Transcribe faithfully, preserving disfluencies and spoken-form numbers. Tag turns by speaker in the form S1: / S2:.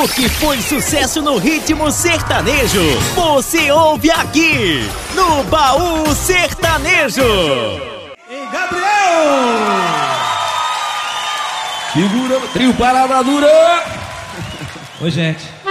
S1: O que foi sucesso no ritmo sertanejo, você ouve aqui, no Baú Sertanejo.
S2: Ei, Gabriel!
S3: Segura, trio Palavra Dura.
S2: Oi, gente.